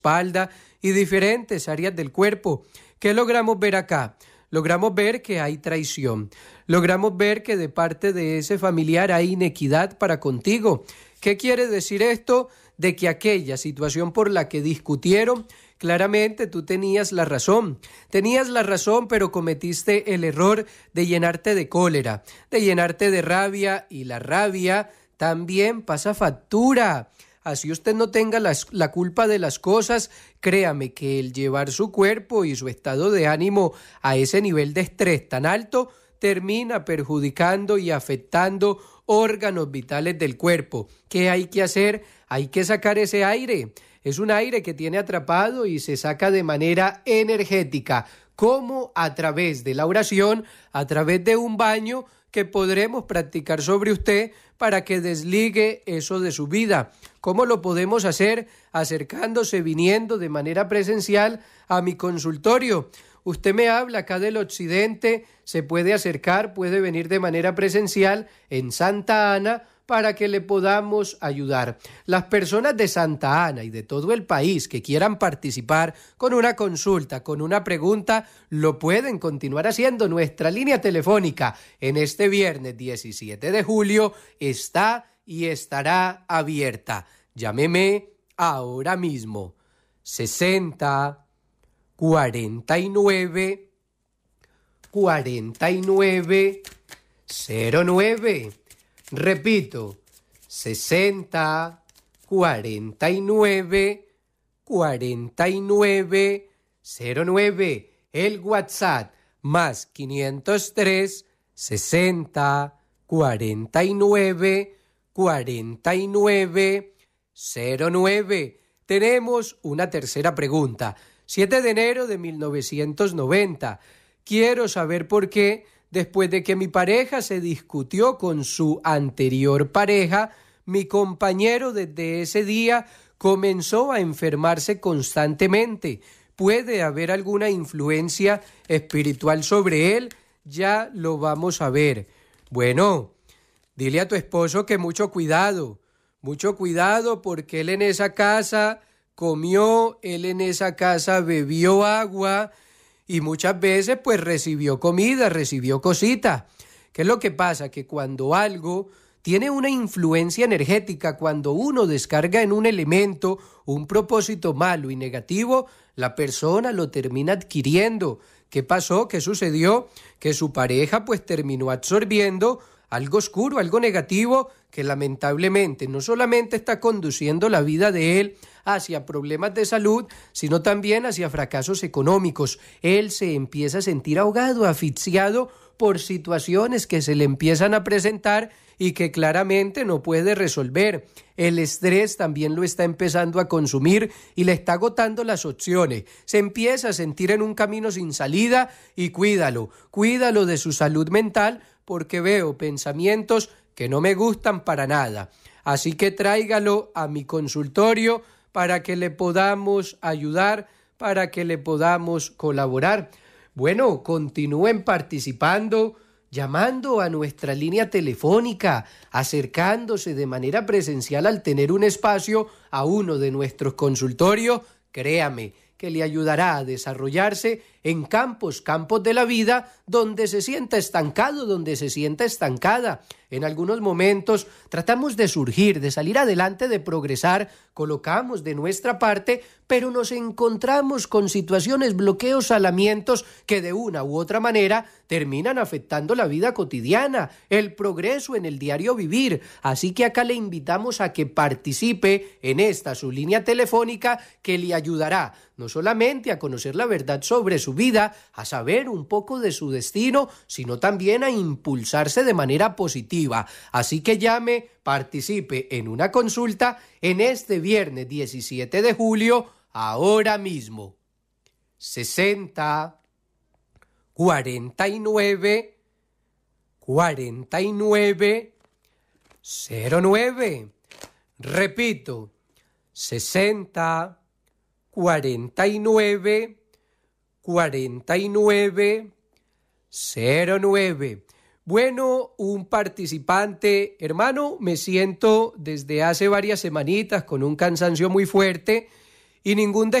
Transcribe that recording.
espalda y diferentes áreas del cuerpo. ¿Qué logramos ver acá? Logramos ver que hay traición. Logramos ver que de parte de ese familiar hay inequidad para contigo. ¿Qué quiere decir esto? De que aquella situación por la que discutieron, claramente tú tenías la razón, pero cometiste el error de llenarte de cólera, de llenarte de rabia, y la rabia también pasa factura. Así usted no tenga la culpa de las cosas, créame que el llevar su cuerpo y su estado de ánimo a ese nivel de estrés tan alto termina perjudicando y afectando órganos vitales del cuerpo. ¿Qué hay que hacer? Hay que sacar ese aire. Es un aire que tiene atrapado y se saca de manera energética. ¿Cómo? A través de la oración, a través de un baño que podremos practicar sobre usted para que desligue eso de su vida. ¿Cómo lo podemos hacer? Acercándose, viniendo de manera presencial a mi consultorio. Usted me habla acá del occidente, se puede acercar, puede venir de manera presencial en Santa Ana para que le podamos ayudar. Las personas de Santa Ana y de todo el país que quieran participar con una consulta, con una pregunta, lo pueden continuar haciendo. Nuestra línea telefónica en este viernes 17 de julio está y estará abierta. Llámeme ahora mismo. 60 49 49 09. Repito, 60 49 49 09. El WhatsApp más 503 60 49 49 09. Tenemos una tercera pregunta. 7 de enero de 1990. Quiero saber por qué, después de que mi pareja se discutió con su anterior pareja, mi compañero desde ese día comenzó a enfermarse constantemente. ¿Puede haber alguna influencia espiritual sobre él? Ya lo vamos a ver. Bueno, dile a tu esposo que mucho cuidado porque él en esa casa comió, él en esa casa bebió agua y muchas veces pues recibió comida, recibió cosita. ¿Qué es lo que pasa? Que cuando algo tiene una influencia energética, cuando uno descarga en un elemento un propósito malo y negativo, la persona lo termina adquiriendo. ¿Qué pasó? ¿Qué sucedió? Que su pareja pues terminó absorbiendo algo oscuro, algo negativo, que lamentablemente no solamente está conduciendo la vida de él hacia problemas de salud, sino también hacia fracasos económicos. Él se empieza a sentir ahogado, asfixiado por situaciones que se le empiezan a presentar y que claramente no puede resolver. El estrés también lo está empezando a consumir y le está agotando las opciones. Se empieza a sentir en un camino sin salida y cuídalo de su salud mental, porque veo pensamientos que no me gustan para nada. Así que tráigalo a mi consultorio para que le podamos ayudar, para que le podamos colaborar. Bueno, continúen participando, llamando a nuestra línea telefónica, acercándose de manera presencial al tener un espacio a uno de nuestros consultorios. Créame que le ayudará a desarrollarse en campos de la vida donde se sienta estancado, donde se sienta estancada. En algunos momentos tratamos de surgir, de salir adelante, de progresar, colocamos de nuestra parte, pero nos encontramos con situaciones, bloqueos, salamientos que de una u otra manera terminan afectando la vida cotidiana, el progreso en el diario vivir. Así que acá le invitamos a que participe en esta su línea telefónica que le ayudará no solamente a conocer la verdad sobre su vida, a saber un poco de su destino, sino también a impulsarse de manera positiva. Así que llame, participe en una consulta en este viernes 17 de julio, ahora mismo. 60 49 49 09. Repito, 60 49 49 09. Bueno, un participante, hermano, me siento desde hace varias semanitas con un cansancio muy fuerte y ningún